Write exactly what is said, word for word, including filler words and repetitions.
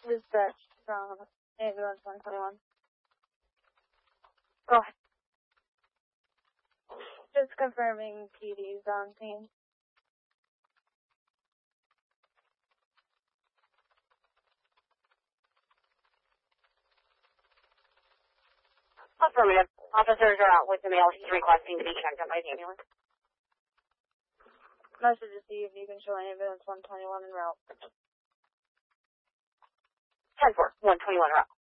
Dispatch from ambulance one twenty-one. Go ahead. Just confirming P D's on scene. Affirmative. Officers are out with the male. He's requesting to be checked out by the ambulance. Message received. You can show ambulance one twenty-one en route. ten four, one twenty-one route.